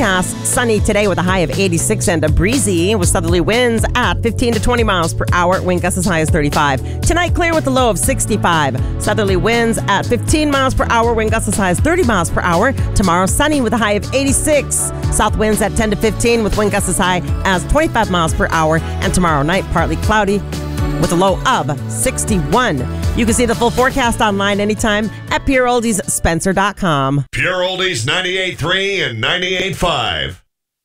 forecast, sunny today with a high of 86 and a breezy with southerly winds at 15 to 20 miles per hour. Wind gusts as high as 35. Tonight, clear with a low of 65. Southerly winds at 15 miles per hour. Wind gusts as high as 30 miles per hour. Tomorrow, sunny with a high of 86. South winds at 10 to 15 with wind gusts as high as 25 miles per hour. And tomorrow night, partly cloudy with a low of 61. You can see the full forecast online anytime at PureOldiesSpencer.com. Pure Oldies 98.3 and 98.5.